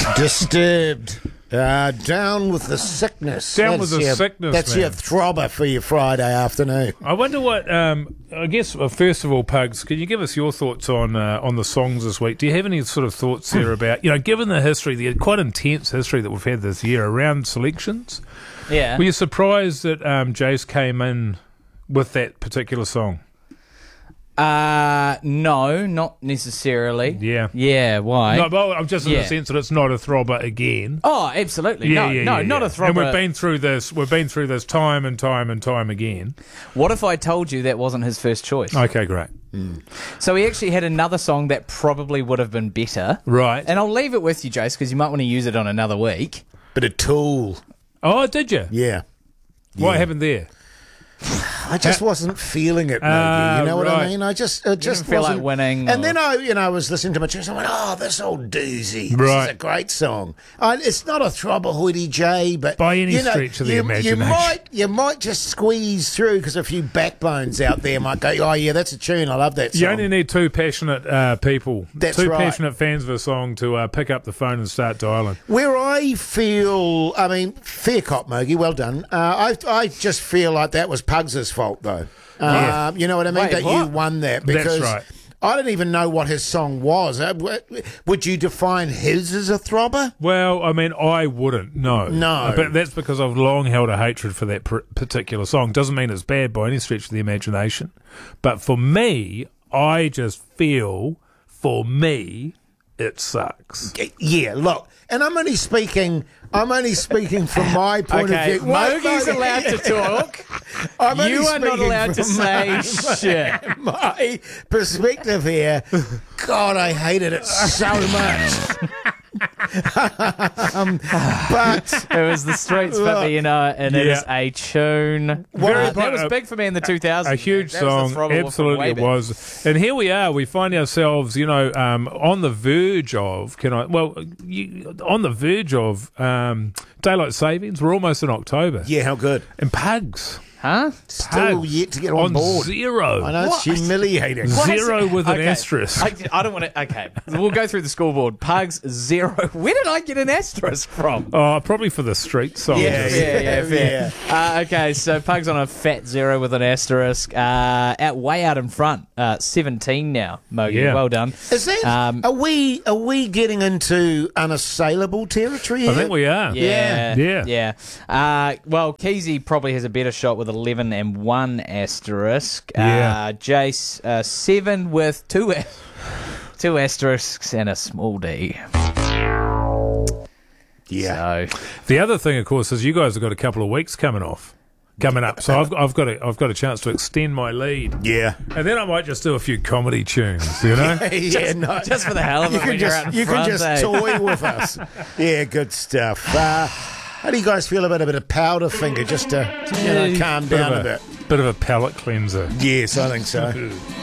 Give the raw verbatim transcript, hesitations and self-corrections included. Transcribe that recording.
Disturbed. Uh, down with the sickness. Down That's with the your, sickness, That's man. your throbber for your Friday afternoon. I wonder what. Um, I guess uh, first of all, Pugs, can you give us your thoughts on uh, on the songs this week? Do you have any sort of thoughts there about, you know, given the history, the quite intense history that we've had this year around selections? Yeah. Were you surprised that um, Jace came in with that particular song? Uh, no, not necessarily. Yeah. Yeah, why? No, but I'm just in Yeah. the sense that it's not a throbber again. Oh, absolutely. Yeah, no, yeah, no, yeah, not yeah. a throbber. And we've been through this. We've been through this time and time and time again. What if I told you that wasn't his first choice? Okay, great. So he actually had another song that probably would have been better. Right. And I'll leave it with you, Jace, because you might want to use it on another week. Bit of Tool. Oh, did you? Yeah. What Yeah. happened there? I just wasn't feeling it, Mogi. Ah, You know what I right. mean? I just, it just didn't feel like wasn't- winning And or- then I, you know, I was listening to my tunes. I went, "Oh, this old doozy. This Right. is a great song." Uh, it's not a throbber hoity J, but By any you know, stretch of the you, imagination. you might, you might just squeeze through because a few backbones out there might go, "Oh yeah, that's a tune. I love that song." You only need two passionate uh, people, That's two right. passionate fans of a song to uh, pick up the phone and start dialing. Where I feel, I mean, fair cop, Mogi, well done. Uh, I, I just feel like that was Pugs' fault, though. Yeah. Um, you know what I mean? Wait, that what? you won that That's because right. I don't even know what his song was. Uh, w- Would you define his as a throbber? Well, I mean, I wouldn't, no. No. But that's because I've long held a hatred for that pr- particular song. Doesn't mean it's bad by any stretch of the imagination. But for me, I just feel, for me, it sucks. Yeah, look, and I'm only speaking. I'm only speaking from my point Okay, of view. Wait, Mogi's wait. allowed to talk. I'm only You are not speaking allowed to from say my- shit. My perspective here. God, I hated it so much. um, but It was the streets, but you know, and it Yeah. is a tune. Very Uh, that was uh, big for me in the two thousands. A huge That was the song, throbber from way absolutely it back. was. And here we are. We find ourselves, you know, um, on the verge of. Can I? Well, you, on the verge of um, daylight savings. We're almost in October. yeah, how good. And Pugs Huh? Still Pugs yet to get on, board. zero. I know it's What? humiliating. Zero with an Okay. asterisk. I, I don't want to. Okay, we'll go through the scoreboard. Pugs zero. Where did I get an asterisk from? Oh, probably for the street songs. Yeah, Yeah, yeah, fair. Uh, okay, so Pugs on a fat zero with an asterisk. Uh, out way out in front. Uh, seventeen now. Mogi, Yeah. well done. Is that? Um, are we? Are we getting into unassailable territory here? I think we are. Yeah, Yeah. yeah. Uh, well, Keezy probably has a better shot with eleven and one asterisk. Yeah. Uh, Jace uh, seven with two a- two asterisks and a small D. Yeah. So The other thing, of course, is you guys have got a couple of weeks coming off, coming up. So I've, I've got a, I've got a chance to extend my lead, Yeah. and then I might just do a few comedy tunes. You know. yeah. No. just for the hell of you it, can when you're out just in you can front, just eh? toy with us. Yeah, good stuff. Uh, how do you guys feel about a bit of powder finger just to you know, calm Bit down of a bit? Bit of a palate cleanser. Yes, I think so.